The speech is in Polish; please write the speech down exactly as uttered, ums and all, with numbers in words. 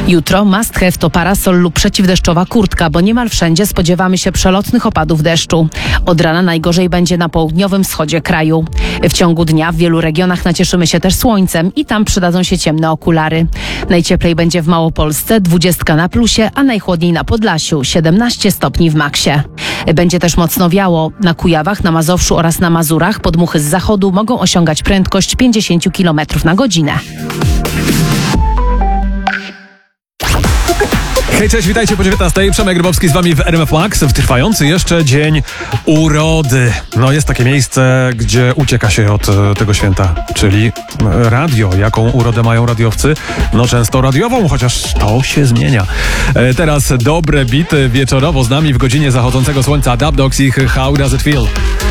Jutro must have to parasol lub przeciwdeszczowa kurtka, bo niemal wszędzie spodziewamy się przelotnych opadów deszczu. Od rana najgorzej będzie na południowym wschodzie kraju. W ciągu dnia w wielu regionach nacieszymy się też słońcem i tam przydadzą się ciemne okulary. Najcieplej będzie w Małopolsce, dwudziestka na plusie, a najchłodniej na Podlasiu, siedemnaście stopni w maksie. Będzie też mocno wiało. Na Kujawach, na Mazowszu oraz na Mazurach podmuchy z zachodu mogą osiągać prędkość pięćdziesiąt kilometrów na godzinę. Hej, cześć, witajcie po dziewiętnastej. Przemek Grybowski z wami w R M F Max w trwający jeszcze dzień urody. No jest takie miejsce, gdzie ucieka się od e, tego święta, czyli radio. Jaką urodę mają radiowcy? No często radiową, chociaż to się zmienia. E, teraz dobre bity wieczorowo z nami w godzinie zachodzącego słońca. Dub Dogs i How Does It Feel?